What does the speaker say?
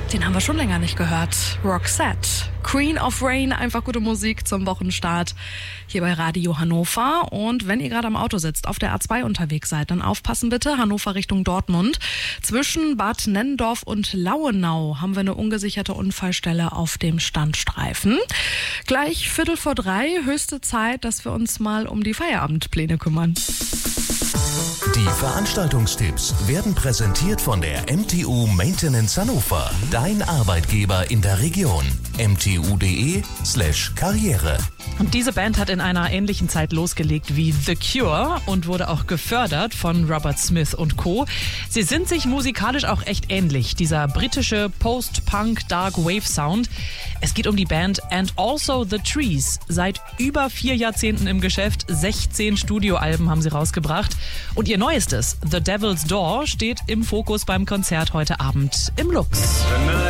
Den haben wir schon länger nicht gehört. Roxette. Queen of Rain, einfach gute Musik zum Wochenstart hier bei Radio Hannover. Und wenn ihr gerade am Auto sitzt, auf der A2 unterwegs seid, dann aufpassen bitte. Hannover Richtung Dortmund. Zwischen Bad Nenndorf und Lauenau haben wir eine ungesicherte Unfallstelle auf dem Standstreifen. Gleich 2:45, höchste Zeit, dass wir uns mal um die Feierabendpläne kümmern. Die Veranstaltungstipps werden präsentiert von der MTU Maintenance Hannover. Dein Arbeitgeber in der Region. mtu.de/Karriere. Und diese Band hat in einer ähnlichen Zeit losgelegt wie The Cure und wurde auch gefördert von Robert Smith und Co. Sie sind sich musikalisch auch echt ähnlich, dieser britische Post-Punk Dark Wave Sound. Es geht um die Band And Also The Trees. Seit über 4 Jahrzehnten im Geschäft, 16 Studioalben haben sie rausgebracht. Und ihr neuestes, The Devil's Door, steht im Fokus beim Konzert heute Abend im Lux.